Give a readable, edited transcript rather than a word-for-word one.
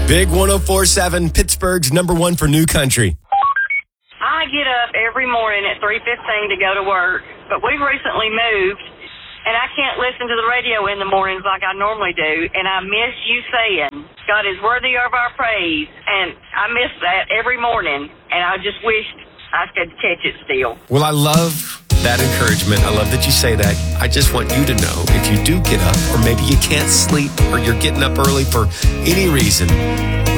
Big 104.7, Pittsburgh's number one for new country. I get up every morning at 3:15 to go to work, but we've recently moved, and I can't listen to the radio in the mornings like I normally do, and I miss you saying, God is worthy of our praise, and I miss that every morning, and I just wished I could catch it still. Well, I love that encouragement. I love that you say that. I just want you to know, if you do get up, or maybe you can't sleep, or you're getting up early for any reason,